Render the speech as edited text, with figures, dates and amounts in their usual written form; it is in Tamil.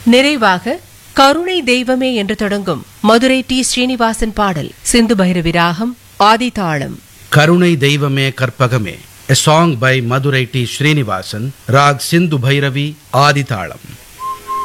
நிறைவாக கருணை தெய்வமே என்று தொடங்கும் மதுரை டி. ஸ்ரீனிவாசன் பாடல். சிந்து பைரவி ராகம், ஆதி தாளம். கருணை தெய்வமே கற்பகமே, a song by Madurai T. Srinivasan, Rag Sindhu Bhairavi, Adi Thalam.